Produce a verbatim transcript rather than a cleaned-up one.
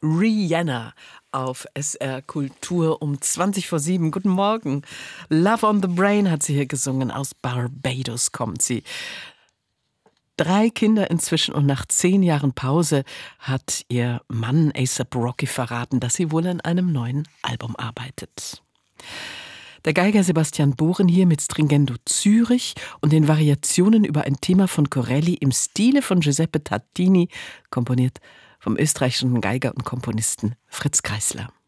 Rihanna auf S R Kultur um zwanzig vor sieben. Guten Morgen. Love on the Brain hat sie hier gesungen. Aus Barbados kommt sie. Drei Kinder inzwischen und nach zehn Jahren Pause hat ihr Mann A$ap Rocky verraten, dass sie wohl an einem neuen Album arbeitet. Der Geiger Sebastian Bohren hier mit Stringendo Zürich und den Variationen über ein Thema von Corelli im Stile von Giuseppe Tartini, komponiert vom österreichischen Geiger und Komponisten Fritz Kreisler.